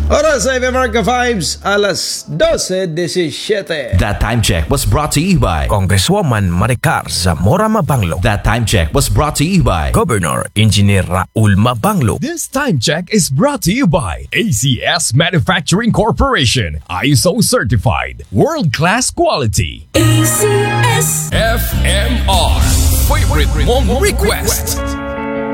Oras sa Marca Vibes, alas 12:17. That time check was brought to you by Congresswoman Maricar Zamora Mabanglo. That time check was brought to you by Governor Engineer Raul Mabanglo. This time check is brought to you by ACS Manufacturing Corporation. ISO certified. World-class quality. ACS FMR. Favorite mong request.